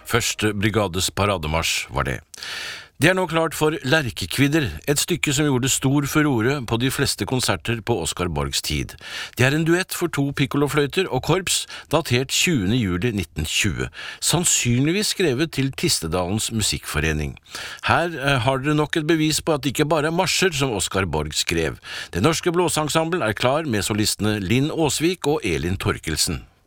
Første brigades parademarsj var det. Det nå klart for Lerkekvidder, et stykke som gjorde stor furore på de fleste konserter på Oscar Borgs tid. Det en duett for 2 pikkolofløyter og korps, datert 20. juli 1920, sannsynligvis skrevet til Tistedalens musikkforening. Her har dere nok et bevis på at det ikke bare marsjer som Oscar Borg skrev. Det norske blåsensemblet klar med solistene Linn Åsvik og Elin Torkelsen.